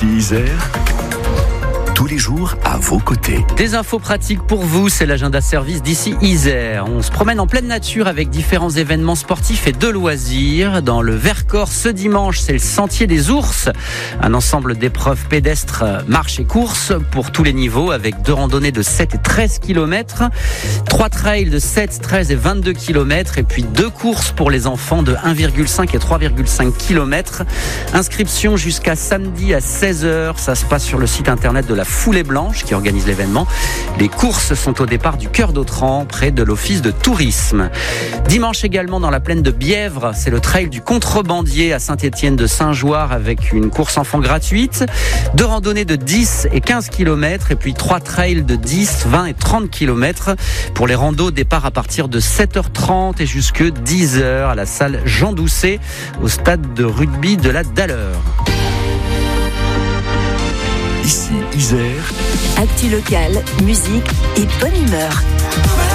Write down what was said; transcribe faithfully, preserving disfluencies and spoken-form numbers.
Ici Isère, tous les jours à vos côtés. Des infos pratiques pour vous, c'est l'agenda service d'ici Isère. On se promène en pleine nature avec différents événements sportifs et de loisirs. Dans le Vercors, ce dimanche, c'est le Sentier des Ours. Un ensemble d'épreuves pédestres, marche et course pour tous les niveaux avec deux randonnées de sept et treize kilomètres, trois trails de sept, treize et vingt-deux kilomètres et puis deux courses pour les enfants de un virgule cinq et trois virgule cinq kilomètres. Inscription jusqu'à samedi à seize heures. Ça se passe sur le site internet de la Foulée Blanche qui organise l'événement. Les courses sont au départ du Cœur d'Autran, près de l'office de tourisme. Dimanche également dans la plaine de Bièvre, c'est le trail du contrebandier à Saint-Étienne de Saint-Jouard avec une course enfant gratuite, deux randonnées de dix et quinze kilomètres et puis trois trails de dix, vingt et trente kilomètres. Pour les randos, départ à partir de sept heures trente et jusque dix heures à la salle Jean Doucet au stade de rugby de la Dalleur. Ici Isère, actu locale, musique et bonne humeur.